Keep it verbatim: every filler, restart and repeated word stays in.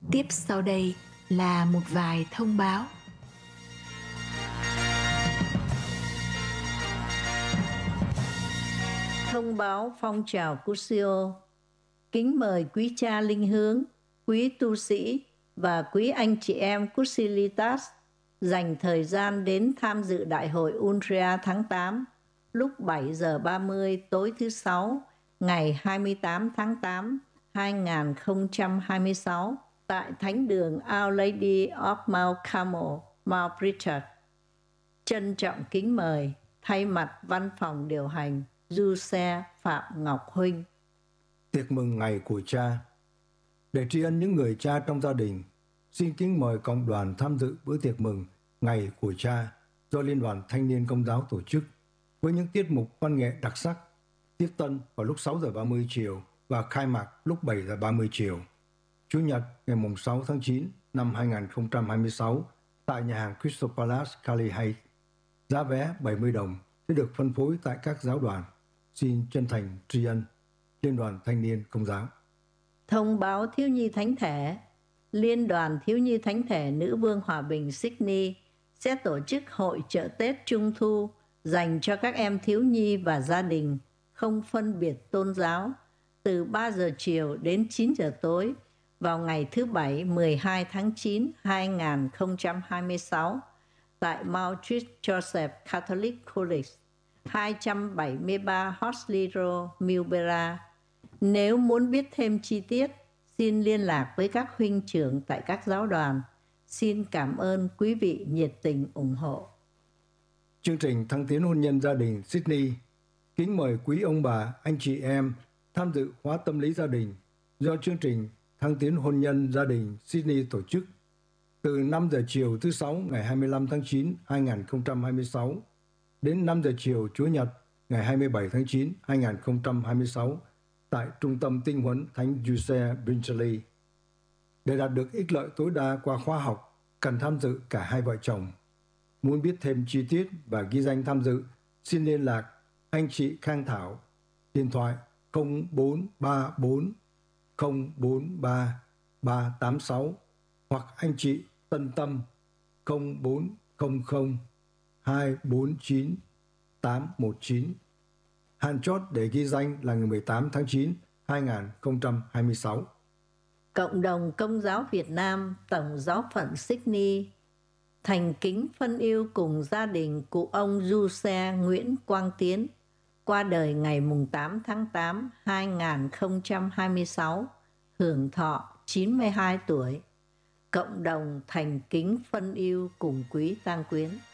Tiếp sau đây là một vài thông báo. Thông báo phong trào Cusio. Kính mời quý cha linh hướng, quý tu sĩ và quý anh chị em Cusilitas dành thời gian đến tham dự đại hội Undria tháng tám lúc bảy giờ ba mươi tối thứ Sáu ngày hai mươi tám tháng tám năm hai nghìn không trăm hai mươi sáu tại Thánh đường Our Lady of Mount Carmel, Mount Pritchard. Trân trọng kính mời thay mặt văn phòng điều hành Giuse Phạm Ngọc Huynh. Tiệc mừng ngày của cha. Để tri ân những người cha trong gia đình, xin kính mời cộng đoàn tham dự bữa tiệc mừng ngày của cha do Liên đoàn Thanh niên Công giáo tổ chức với những tiết mục văn nghệ đặc sắc, tiết tân vào lúc sáu giờ ba mươi chiều và khai mạc lúc bảy giờ ba mươi chiều. Chủ nhật ngày sáu tháng chín năm hai nghìn không trăm hai mươi sáu tại nhà hàng Crystal Palace, Cali Heights. Giá vé bảy mươi đồng sẽ được phân phối tại các giáo đoàn. Xin chân thành tri ân Liên đoàn Thanh niên Công giáo. Thông báo thiếu nhi thánh thể. Liên đoàn thiếu nhi thánh thể Nữ vương Hòa bình Sydney sẽ tổ chức hội chợ Tết Trung thu dành cho các em thiếu nhi và gia đình không phân biệt tôn giáo từ ba giờ chiều đến chín giờ tối vào ngày thứ Bảy mười hai tháng chín năm hai nghìn không trăm hai mươi sáu tại Mount Joseph Catholic College, hai trăm bảy mươi ba Horsley Road, Millborough. Nếu muốn biết thêm chi tiết, xin liên lạc với các huynh trưởng tại các giáo đoàn. Xin cảm ơn quý vị nhiệt tình ủng hộ. Chương trình thăng tiến hôn nhân gia đình Sydney kính mời quý ông bà, anh chị em tham dự khóa tâm lý gia đình do chương trình thăng tiến hôn nhân gia đình Sydney tổ chức từ năm giờ chiều thứ Sáu ngày hai mươi lăm tháng chín năm hai nghìn không trăm hai mươi sáu đến năm giờ chiều Chủ nhật ngày hai mươi bảy tháng chín năm hai nghìn không trăm hai mươi sáu tại Trung tâm Tinh huấn Thánh Giuse Brinkley. Để đạt được ích lợi tối đa qua khóa học, cần tham dự cả hai vợ chồng. Muốn biết thêm chi tiết và ghi danh tham dự, xin liên lạc anh chị Khang Thảo, điện thoại không bốn ba bốn không bốn ba ba tám sáu hoặc anh chị Tân Tâm không bốn không không hai bốn chín tám một chín. Hạn chót để ghi danh là ngày mười tám tháng chín năm hai nghìn không trăm hai mươi sáu. Cộng đồng Công giáo Việt Nam Tổng giáo phận Sydney thành kính phân yêu cùng gia đình cụ ông Giuse Nguyễn Quang Tiến qua đời ngày tám tháng tám năm hai nghìn không trăm hai mươi sáu, hưởng thọ chín mươi hai tuổi. Cộng đồng thành kính phân yêu cùng quý tang quyến.